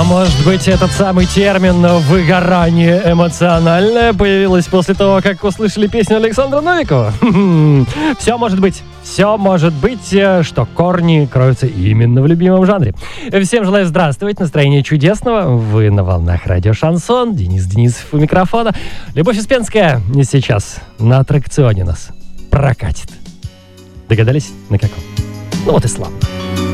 А может быть, этот самый термин «выгорание эмоциональное» появилось после того, как услышали песню Александра Новикова? Все может быть, что корни кроются именно в любимом жанре. Всем желаю здравствовать, настроения чудесного. Вы на волнах радио «Шансон». Денис Денисов у микрофона. Любовь Успенская сейчас на аттракционе нас прокатит. Догадались, на каком? Ну вот и славно.